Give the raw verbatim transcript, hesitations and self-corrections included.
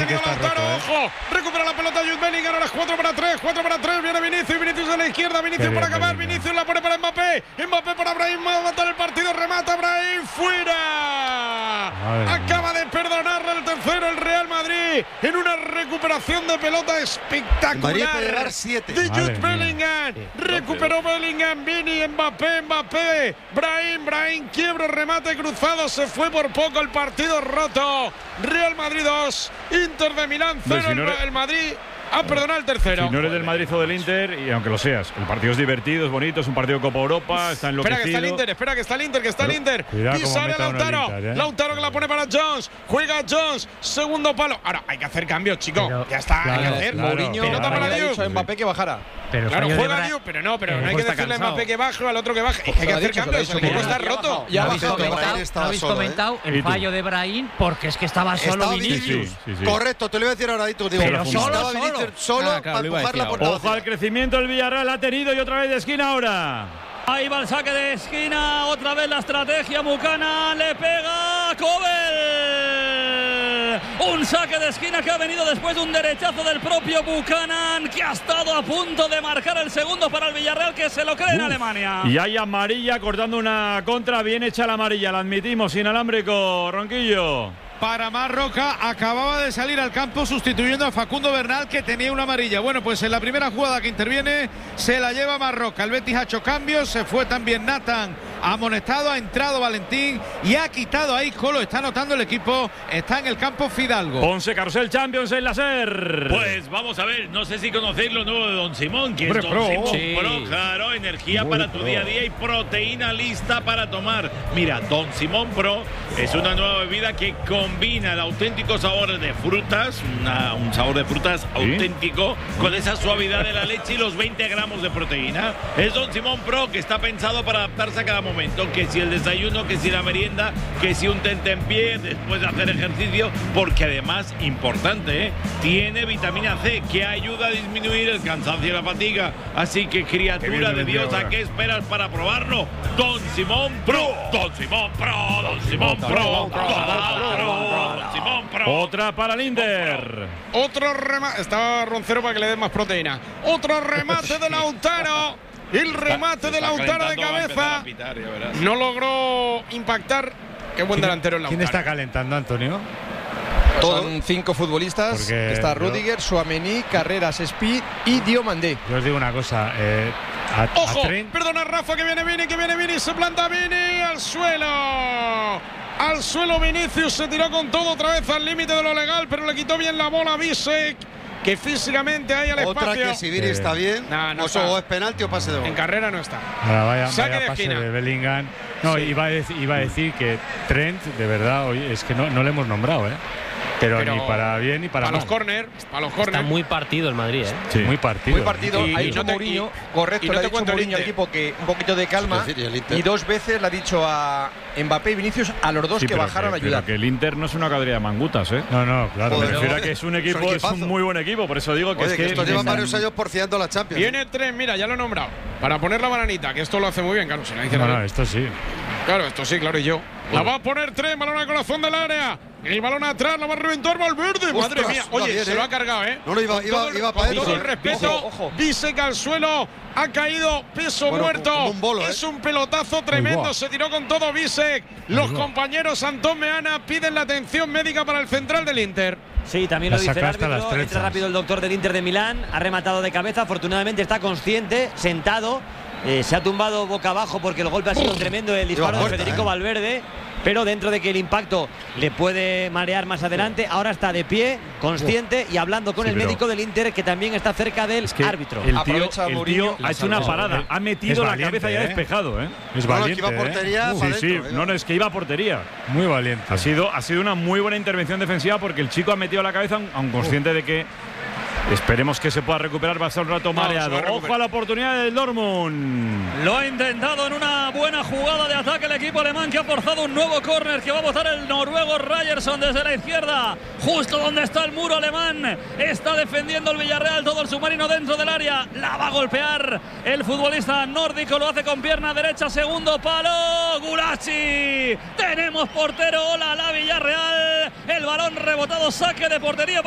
sí que está roto, ¿eh? Ojo, recupera la pelota Jude Bellingham, ahora es cuatro para tres, cuatro para tres, viene Vinicius, Vinicius a la izquierda, Vinicius para acabar, Vinicius la pone para Mbappé, Mbappé para Brahim, va a matar el partido, remata Brahim, fuera. Acaba de perdonarle el tercero el Real Madrid en una recuperación de pelota espectacular siete. de Jude Bellingham. Recuperó Bellingham, Vini, Mbappé, Mbappé, Brahim, Brahim, quiebro, remate cruzado, se fue por poco, el partido roto. Real Madrid dos, Inter de Milán cero, si no el, eres, el Madrid ha perdonado el tercero. Si no eres del Madrid o del Inter, y aunque lo seas, el partido es divertido, es bonito, es un partido de Copa Europa, está enloquecido. Espera que está el Inter, espera que está el Inter, que está el Inter. Pisa Lautaro, Inter, ¿eh? Lautaro que la pone para Jones, juega Jones, segundo palo. Ahora hay que hacer cambios, chicos. Ya está, claro, hay que hacer. claro, Mourinho, claro, pelota para le ha Diu. dicho a Mbappé que bajara. Pero claro, fallo juega de Bra- Diu, pero no, pero Eh, no hay que está decirle a cansado. Mbappé que baje o al otro que baje. Es que hay que hacer cambios, el equipo está roto. Ya ¿No habéis bajado, comentado, Brahim ¿no estaba habéis solo, comentado ¿eh? el fallo de Brahim? Porque es que estaba solo Estaba Vinicius. Vinicius. Sí, sí, sí. Correcto, te lo iba a decir ahora, Dito. Digo, Pero solo, estaba solo. Vinicius solo Ah, claro, para lo iba a empujar decir la ahora. portada. Ojo al crecimiento del Villarreal, ha tenido y otra vez de esquina ahora. Ahí va el saque de esquina, otra vez la estrategia Mucana, le pega Kobel. Un saque de esquina que ha venido después de un derechazo del propio Buchanan, que ha estado a punto de marcar el segundo para el Villarreal, que se lo cree en Alemania. Y hay amarilla cortando una contra, bien hecha la amarilla, la admitimos, inalámbrico, Ronquillo. Para Marroca, acababa de salir al campo sustituyendo a Facundo Bernal, que tenía una amarilla. Bueno, pues en la primera jugada que interviene se la lleva Marroca. El Betis ha hecho cambios, se fue también Nathan amonestado, ha entrado Valentín y ha quitado a Isco, lo está anotando el equipo, está en el campo Fidalgo. Ponce Carrusel Champions en la SER. Pues vamos a ver, no sé si conocéis lo nuevo de Don Simón, que Hombre, es Don pro. Simón Sí. Pro, claro, energía Muy para tu pro. día a día y proteína lista para tomar. Mira, Don Simón Pro es una nueva bebida que combina el auténtico sabor de frutas, una- un sabor de frutas ¿Sí? auténtico, con esa suavidad de la leche y los veinte gramos de proteína. Es Don Simón Pro, que está pensado para adaptarse a cada momento, que si el desayuno, que si la merienda, que si un tentempié después de hacer ejercicio, porque además, importante, ¿eh? tiene vitamina C, que ayuda a disminuir el cansancio y la fatiga. Así que, criatura de Dios, ¿a qué esperas para probarlo? Don Simón Pro, Don Simón Pro, Don Simón Pro, Don Simón Pro. Otra para el Inter. Otro remate, estaba Roncero para que le den más proteína. Otro remate de Lautaro. El remate de Lautaro de cabeza. No logró impactar. Qué buen delantero el Lautaro. ¿Quién está calentando, Antonio? Son cinco futbolistas. Porque Está yo- Rudiger, Tchouaméni, Carreras, Speed y Diomandé. Yo os digo una cosa. Eh, a, a Ojo, Trent- perdona Rafa, que viene Vini, que viene Vini, se planta Vini al suelo. Al suelo Vinicius, se tiró con todo otra vez al límite de lo legal, pero le quitó bien la bola a Bisek, que físicamente hay al Otra espacio. que si Vini está bien, No, no o, está. o es penalti o pase de gol. En carrera no está. Ahora vaya, Saque vaya de pase esquina. de Bellingham. No, Sí. iba, a decir, iba a decir que Trent, de verdad, hoy es que no, no le hemos nombrado, ¿eh? Pero, Pero ni para bien ni para Para mal. los córner, para los Está córner. muy partido el Madrid, ¿eh? Sí. Muy partido. Muy partido. Y- ha y dicho no te- Mourinho, y- correcto, y no le ha te dicho cuento el Mourinho al Inter. equipo que un poquito de calma. Es decir, y el Inter. Y dos veces le ha dicho a Mbappé y Vinicius, a los dos Sí, que pero bajaran a que, ayudar. pero que el Inter no es una cuadrilla de mangutas, ¿eh? No, no, claro. Me Joder, refiero a joder. que es un Es un equipo, es equipazo. un muy buen equipo, por eso digo que Oye, es que que estos llevan varios años porfiando la Champions. Viene tres, mira, ya lo he nombrado. Para poner la bananita, que esto lo hace muy bien, claro. Se la dice No, la- no, esto sí. Claro, esto sí, claro, y yo. La va a poner tres, balón al corazón del área. El balón atrás, la va a reventar Valverde. Madre Ostras, mía. iba Oye, bien, se ¿eh? lo ha cargado, ¿eh? No, no, iba- Con iba- todo el- iba con para todo el adentro. respeto, Ojo, ojo. Bisek al suelo. Ha caído peso Bueno, muerto. como un bolo, ¿eh? Es un pelotazo tremendo. Ahí va. Se tiró con todo Bisek. Los Ahí va. compañeros Antón Meana piden la atención médica para el central del Inter. Sí, también La lo dice el sacaste a las árbitro. Entra trenzas. rápido el doctor del Inter de Milán. Ha rematado de cabeza. Afortunadamente está consciente, sentado. Eh, se ha tumbado boca abajo porque el golpe ha sido tremendo. El disparo Iba de muerta, Federico eh. Valverde. Pero dentro de que el impacto le puede marear más adelante, ahora está de pie, consciente y hablando con Sí, el pero- médico del Inter, que también está cerca del que árbitro. El tío, Aprovecha el Mourinho, tío ha hecho una parada, ha metido Es la valiente, cabeza y ha ¿eh? despejado, ¿eh? Es No, no, valiente, que iba a portería, ¿eh? para Sí, sí, adentro, no, no, es que iba a portería. Muy valiente. Ha sido, ha sido una muy buena intervención defensiva porque el chico ha metido la cabeza, aun consciente de que esperemos que se pueda recuperar, va a ser un rato No, se mareado. va a recuperar. Ojo a la oportunidad del Dortmund. Lo ha intentado en una buena jugada de ataque el equipo alemán, que ha forzado un nuevo córner que va a botar el noruego Ryerson desde la izquierda, justo donde está el muro alemán. Está defendiendo el Villarreal, todo el submarino dentro del área. La va a golpear el futbolista nórdico, lo hace con pierna derecha, segundo palo. Gulacsi. Tenemos portero, hola la Villarreal. El balón rebotado, saque de portería.